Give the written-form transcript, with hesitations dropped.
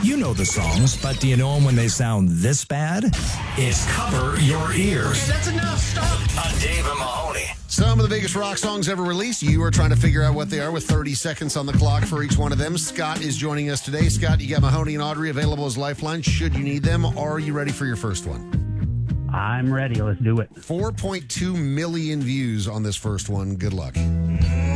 You know the songs, but do you know them when they sound this bad? It's Cover Your Ears. Okay, that's enough. Stop. On Dave and Mahoney. Some of the biggest rock songs ever released. You are trying to figure out what they are with 30 seconds on the clock for each one of them. Scott is joining us today. Scott, you got Mahoney and Audrey available as lifelines should you need them. Are you ready for your first one? I'm ready. Let's do it. 4.2 million views on this first one. Good luck.